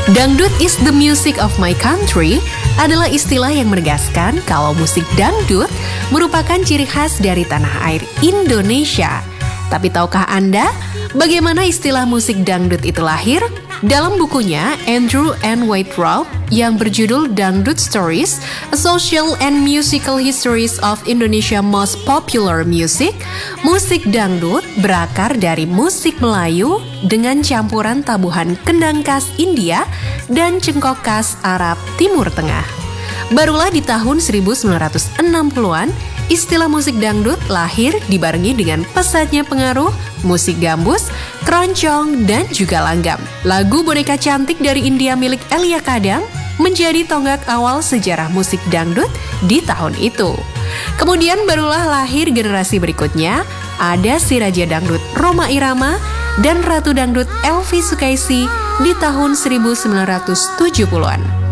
Dangdut is the music of my country adalah istilah yang menegaskan kalau musik dangdut merupakan ciri khas dari tanah air Indonesia. Tapi tahukah Anda bagaimana istilah musik dangdut itu lahir? Dalam bukunya Andrew N. Whitelaw yang berjudul Dangdut Stories, A Social and Musical Histories of Indonesia Most Popular Music, musik dangdut berakar dari musik Melayu dengan campuran tabuhan kendang khas India dan cengkok khas Arab Timur Tengah. Barulah di tahun 1960-an, istilah musik dangdut lahir dibarengi dengan pesatnya pengaruh musik gambus, keroncong, dan juga langgam. Lagu Boneka Cantik dari India milik Elia Kadang menjadi tonggak awal sejarah musik dangdut di tahun itu. Kemudian barulah lahir generasi berikutnya, ada si Raja Dangdut Rhoma Irama dan Ratu Dangdut Elvi Sukaisi di tahun 1970-an.